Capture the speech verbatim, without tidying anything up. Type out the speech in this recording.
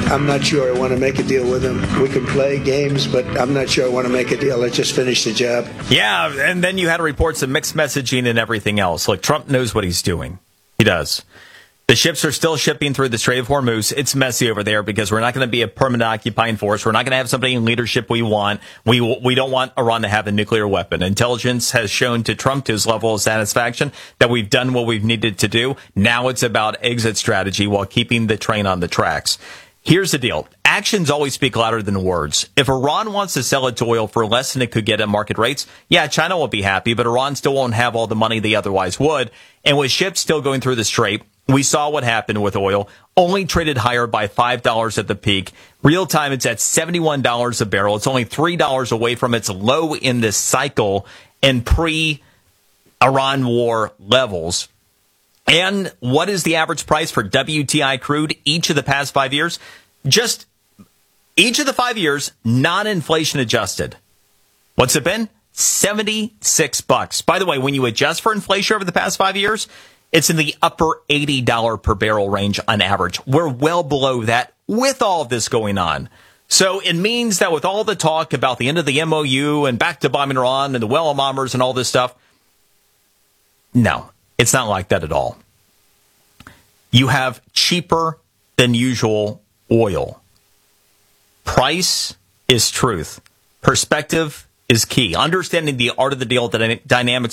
I'm not sure I want to make a deal with him. We can play games, but I'm not sure I want to make a deal. Let's just finish the job. Yeah, and then you had reports of mixed messaging and everything else. Like, Trump knows what he's doing. He does. The ships are still shipping through the Strait of Hormuz. It's messy over there because we're not going to be a permanent occupying force. We're not going to have somebody in leadership we want. We we don't want Iran to have a nuclear weapon. Intelligence has shown to Trump, to his level of satisfaction, that we've done what we've needed to do. Now it's about exit strategy while keeping the train on the tracks. Here's the deal. Actions always speak louder than words. If Iran wants to sell its oil for less than it could get at market rates, yeah, China won't be happy, but Iran still won't have all the money they otherwise would. And with ships still going through the Strait, we saw what happened with oil. Only traded higher by five dollars at the peak. Real time, it's at seventy-one dollars a barrel. It's only three dollars away from its low in this cycle and pre-Iran war levels. And what is the average price for W T I crude each of the past five years? Just each of the five years, non-inflation adjusted. What's it been? seventy-six bucks. By the way, when you adjust for inflation over the past five years, it's in the upper eighty dollars per barrel range on average. We're well below that with all of this going on. So it means that with all the talk about the end of the M O U and back to bombing Iran and the well bombers and all this stuff, no, it's not like that at all. You have cheaper than usual oil. Price is truth. Perspective is key. Understanding the art of the deal, the dynamics